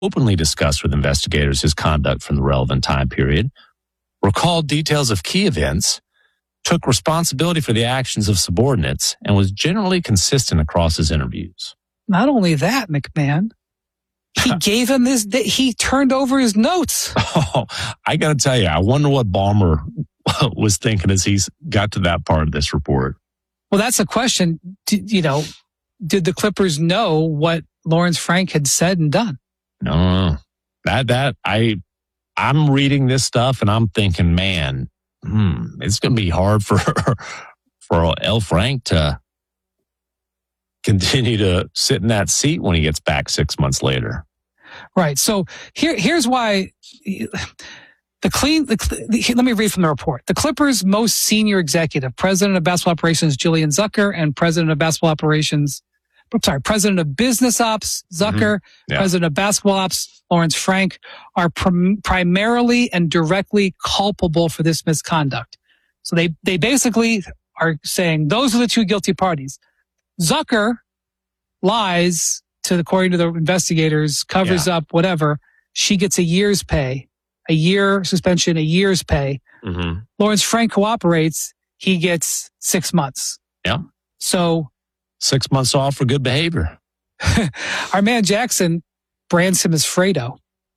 openly discussed with investigators his conduct from the relevant time period, recalled details of key events, took responsibility for the actions of subordinates, and was generally consistent across his interviews. Not only that, McMahon, he gave him he turned over his notes. Oh, I got to tell you, I wonder what Ballmer was thinking as he's got to that part of this report. Well, that's a question. Did the Clippers know what Lawrence Frank had said and done? No. I'm reading this stuff and I'm thinking, man, it's going to be hard for L. Frank to continue to sit in that seat when he gets back 6 months later. Right. So here's why. Let me read from the report. The Clippers' most senior executive, president of basketball operations Julian Zucker, and president of business ops Zucker, president of basketball ops Lawrence Frank, are primarily and directly culpable for this misconduct. So they basically are saying those are the two guilty parties. Zucker lies according to the investigators, covers up whatever. She gets a year's pay. A year suspension, a year's pay. Mm-hmm. Lawrence Frank cooperates. He gets 6 months. Yeah. So 6 months off for good behavior. Our man Jackson brands him as Fredo.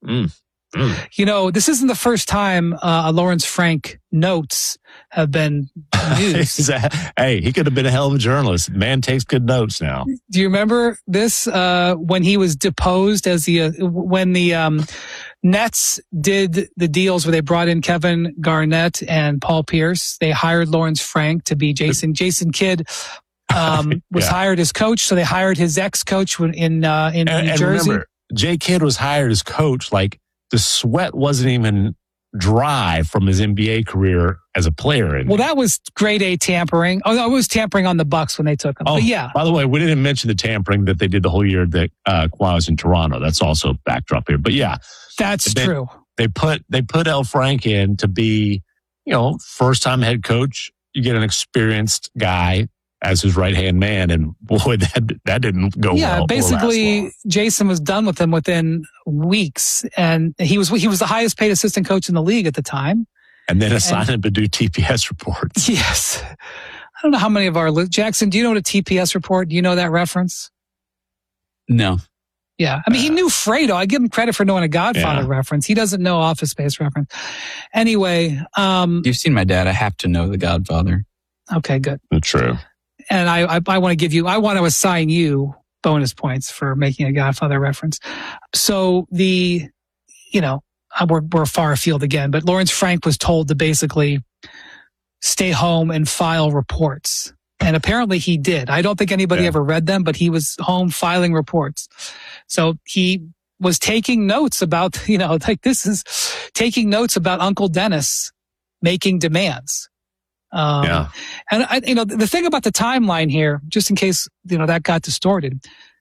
This isn't the first time Lawrence Frank notes have been used. Hey, he could have been a hell of a journalist. Man takes good notes now. Do you remember this when he was deposed when the Nets did the deals where they brought in Kevin Garnett and Paul Pierce? They hired Lawrence Frank to be Jason. Jason Kidd was hired as coach, so they hired his ex-coach in New Jersey. Remember, Jay Kidd was hired as coach. Like the sweat wasn't even dry from his NBA career as a player. Well, that was grade A tampering. Oh, no, it was tampering on the Bucks when they took him. Oh, but yeah. By the way, we didn't mention the tampering that they did the whole year that Kawhi was in Toronto. That's also a backdrop here. But yeah, that's true. They put L. Frank in to be, first time head coach. You get an experienced guy as his right-hand man, and boy, that didn't go well. Yeah, basically, Jason was done with him within weeks, and he was the highest paid assistant coach in the league at the time. And then assigned him to do TPS reports. Yes. I don't know how many of our... Jackson, do you know what a TPS report? Do you know that reference? No. Yeah. I mean, he knew Fredo. I give him credit for knowing a Godfather reference. He doesn't know Office Space reference. Anyway... You've seen my dad. I have to know the Godfather. Okay, good. True. And I want to assign you bonus points for making a Godfather reference. So we're far afield again, but Lawrence Frank was told to basically stay home and file reports. And apparently he did. I don't think anybody ever read them, but he was home filing reports. So he was taking notes about, taking notes about Uncle Dennis making demands. And the thing about the timeline here, just in case, that got distorted.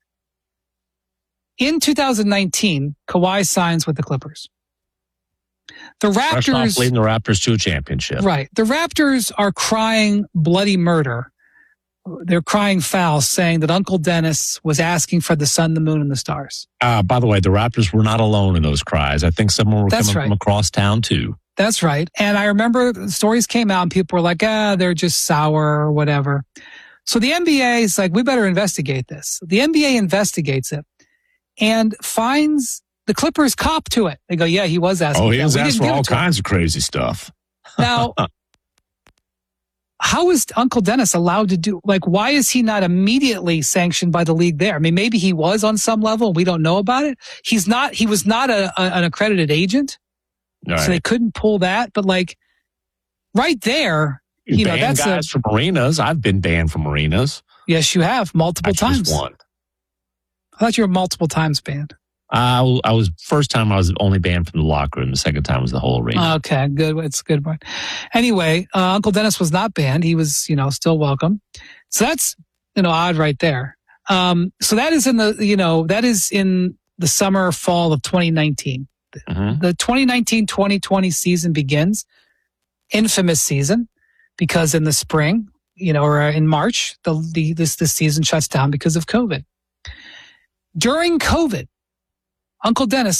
In 2019, Kawhi signs with the Clippers. The Raptors leading the Raptors to a championship. Right. The Raptors are crying bloody murder. They're crying foul, saying that Uncle Dennis was asking for the sun, the moon, and the stars. By the way, the Raptors were not alone in those cries. I think someone were coming from across town too. That's right. And I remember the stories came out and people were like, they're just sour or whatever. So the NBA is like, we better investigate this. The NBA investigates it and finds the Clippers cop to it. They go, yeah, he was asking. Oh, he was asking for all kinds of crazy stuff. Now, how is Uncle Dennis allowed to do, why is he not immediately sanctioned by the league there? I mean, maybe he was on some level. We don't know about it. He was not an accredited agent. Right. So they couldn't pull that, but right there, that's guys from marinas. I've been banned from marinas. Yes, you have multiple times. Just one. I thought you were multiple times banned. I was first time I was only banned from the locker room. The second time was the whole arena. Okay, good. It's a good one. Anyway, Uncle Dennis was not banned. He was, still welcome. So that's, odd right there. So that is in the summer, fall of 2019. Mm-hmm. The 2019-2020 season begins. Infamous season, because in the spring, or in March, this season shuts down because of COVID. During COVID, Uncle Dennis